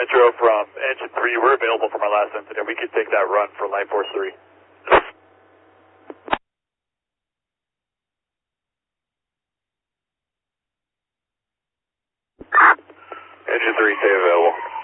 Metro from engine 3, we're available from our last incident. We could take that run for Line Force 3. Engine 3, stay available.